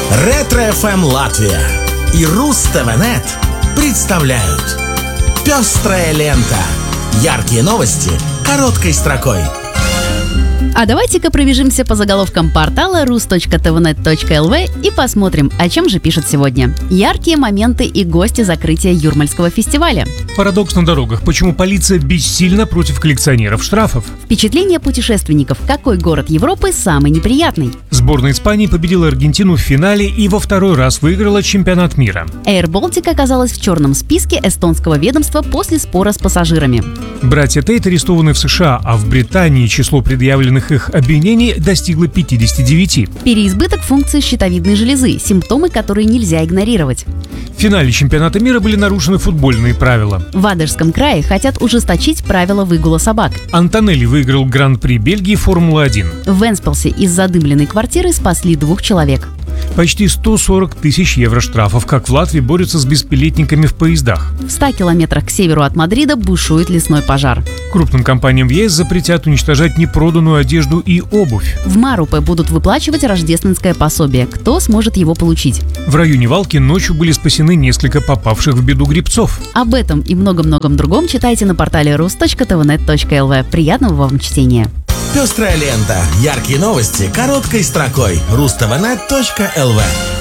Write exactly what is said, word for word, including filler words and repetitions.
Ретро-эф эм Латвия и Руз-ТВ.нет представляют «Пестрая лента». Яркие новости короткой строкой. А давайте-ка пробежимся по заголовкам портала рус точка тэ вэ нет точка эл ви и посмотрим, о чем же пишут сегодня. Яркие моменты и гости закрытия Юрмальского фестиваля. Парадокс на дорогах. Почему полиция бессильна против коллекционеров штрафов? Впечатление путешественников. Какой город Европы самый неприятный? Сборная Испании победила Аргентину в финале и во второй раз выиграла чемпионат мира. Air Baltic оказалась в черном списке эстонского ведомства после спора с пассажирами. Братья Тейт арестованы в США, а в Британии число предъявленных их обвинений достигло пятидесяти девяти. Переизбыток функции щитовидной железы, симптомы, которые нельзя игнорировать. В финале чемпионата мира были нарушены футбольные правила. В Адерском крае хотят ужесточить правила выгула собак. Антонелли выиграл Гран-при Бельгии Формулы-один. В Венспилсе из задымленной квартиры спасли двух человек. Почти сто сорок тысяч евро штрафов, как в Латвии борются с беспилетниками в поездах. В ста километрах к северу от Мадрида бушует лесной пожар. Крупным компаниям в е эс запретят уничтожать непроданную одежду и обувь. В Марупе будут выплачивать рождественское пособие. Кто сможет его получить? В районе Валки ночью были спасены несколько попавших в беду гребцов. Об этом и многом-многом другом читайте на портале рус точка тэ вэ нет точка эл ви. Приятного вам чтения! «Пестрая лента». Яркие новости короткой строкой. руз точка тэ вэ нет точка эл ви.